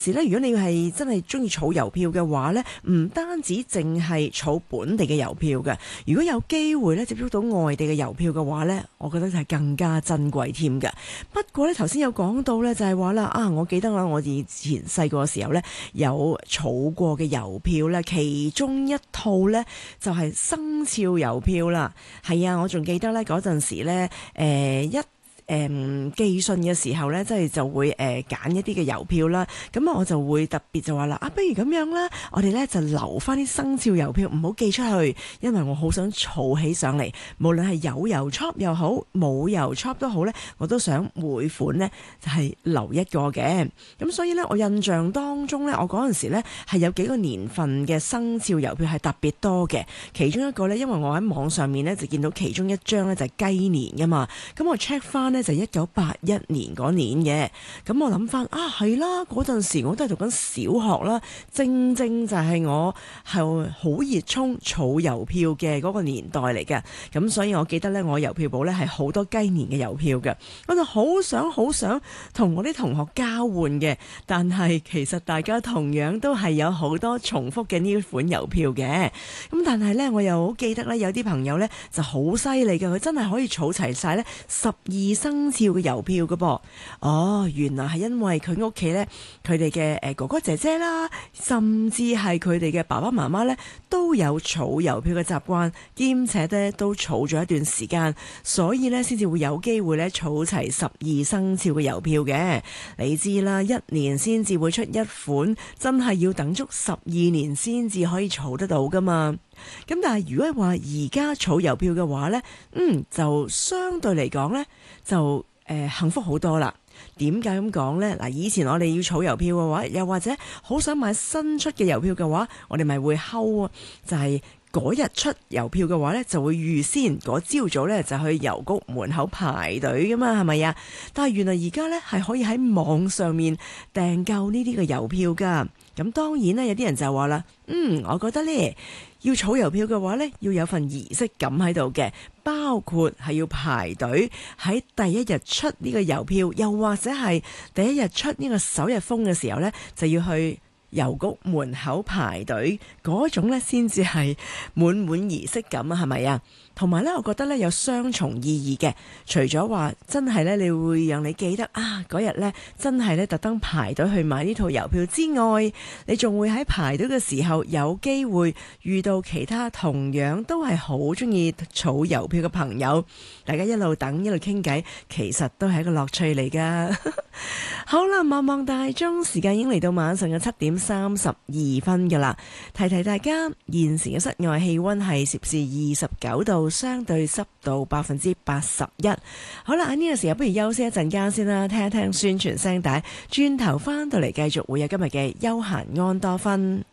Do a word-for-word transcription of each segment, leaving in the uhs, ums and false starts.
時咧，如果你係真係中意儲郵票嘅話咧，唔單止淨係儲本地嘅郵票嘅，如果有機會咧接觸到外地嘅郵票嘅話咧，我覺得係更加珍貴添嘅。不過咧，頭先有講到咧，就係話啦，啊，我記得啦，我以前細個嘅時候咧，有儲過嘅郵票咧，其中一套咧就係生肖郵票啦。係啊，我仲記得咧嗰陣時咧，誒、呃、一。誒、嗯、寄信嘅時候呢，即係就會誒揀、呃、一啲嘅郵票啦。咁啊，我就會特別就話啦，啊，不如咁樣啦，我哋呢就留翻啲生肖郵票，唔好寄出去，因為我好想儲起上嚟。無論係有郵戳又好，冇郵戳都好呢，我都想每款呢就係、是、留一個嘅。咁所以呢，我印象當中呢，我嗰陣時呢係有幾個年份嘅生肖郵票係特別多嘅。其中一個呢，因為我喺網上面呢就見到其中一張呢就係雞年噶嘛，咁我 check 翻呢。就一九八一年嗰年嘅，咁我諗翻啊，係啦，嗰陣時我都係讀緊小學啦，正正就係我係好熱衷儲郵票嘅嗰個年代嚟嘅，咁所以我記得呢，我郵票簿呢係好多雞年嘅郵票嘅，我就好想好想同我啲同學交換嘅，但係其實大家同樣都係有好多重複嘅呢款郵票嘅，咁但係呢，我又好記得呢，有啲朋友呢就好犀利嘅，佢真係可以儲齊晒呢十二生生肖嘅郵票嘅噃，哦，原來係因為佢屋企呢，佢哋嘅誒哥哥姐姐啦，甚至係佢哋嘅爸爸媽媽呢，都有儲郵票嘅習慣，兼且呢都儲咗一段時間，所以呢先至會有機會呢儲齊十二生肖嘅郵票嘅。你知啦，一年先至會出一款，真係要等足十二年先至可以儲得到噶嘛。咁但係如果話而家儲郵票嘅話呢，嗯，就相對嚟講呢，就誒、呃、幸福好多啦。點解咁講呢？嗱，以前我哋要儲郵票嘅話，又或者好想買新出嘅郵票嘅話，我哋咪會睺啊，就係嗰日出郵票嘅話呢，就會預先嗰朝早呢就去郵局門口排隊噶嘛，係咪啊？但係原來而家呢係可以喺網上面訂購呢啲嘅郵票噶。咁當然呢，有啲人就話啦，嗯，我覺得呢，要儲郵票嘅話呢，要有份儀式感喺度嘅，包括係要排隊喺第一日出呢個郵票，又或者係第一日出呢個首日封嘅時候呢，就要去郵局門口排隊，嗰種呢先至係滿滿儀式感啊，係咪啊？同埋呢，我覺得呢有雙重意義嘅，除咗話真係呢，你會讓你記得啊嗰日呢真係呢特登排隊去買呢套郵票之外，你仲會喺排隊嘅時候有機會遇到其他同樣都係好中意儲郵票嘅朋友，大家一路等一路傾偈，其實都係一個樂趣嚟噶。好啦，望望大鐘，時間已經嚟到晚上嘅七點三十二分噶啦。提提大家，現時嘅室外氣溫係攝氏二十九度，相對濕度百分之八十一。好啦，喺呢個時候不如休息一陣間先啦，聽一聽宣傳聲帶，轉頭翻到嚟繼續會有今日嘅休閒安多分。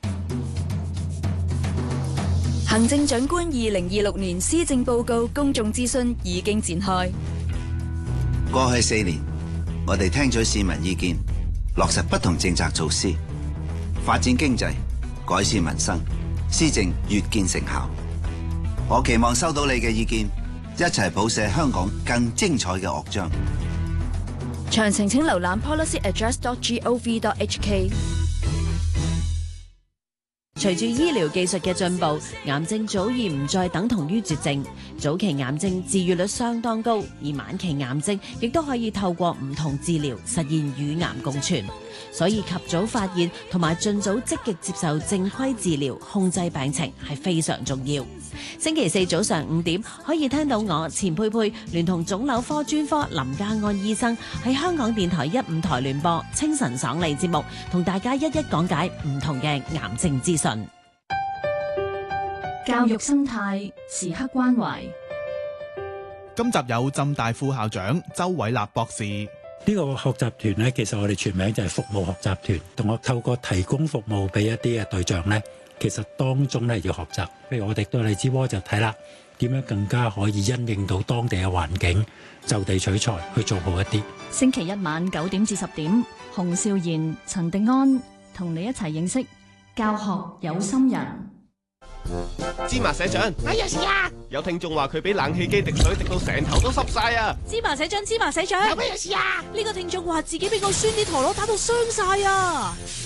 行政長官二零二六年施政報告公眾諮詢已經展開。 過去四年，我哋聽取市民意見，落實不同政策措施，發展經濟，改善民生，施政越見成效。我期望收到你嘅意見，一齊譜寫香港更精彩嘅樂章。 詳情請瀏覽 policy address dot gov dot hk。 隨住醫療技術嘅進步，癌症早已唔再等同於絕症。早期癌症治癒率相當高，而晚期癌症亦都可以透過唔同治療實現與癌共存。所以及早發現同埋盡早積極接受正規治療，控制病情係非常重要。星期四早上五點可以聽到我錢佩佩聯同腫瘤科專科林家安醫生喺香港電台一五台聯播清晨爽利節目，同大家一一講解唔同嘅癌症資訊。 教育生態時刻關懷。 今集有浸大副校長周偉立博士。 呢個學習團咧，其實我哋全名就係服務學習團，同我透過提供服務俾一啲嘅對象咧，其實當中咧要學習。譬如我哋對荔枝窩就睇啦，點樣更加可以因應到當地嘅環境，就地取材去做好一啲。 星期一晚九點至十點，洪少賢、陳迪安同你一齊認識教學有心人。 芝麻社長，哎呀事啊！有聽眾話佢俾冷氣機滴水滴到成頭都濕晒啊！ 芝麻社長，芝麻社長， 有咩事啊？ 呢個聽眾話自己俾個酸啲陀螺打到傷晒啊！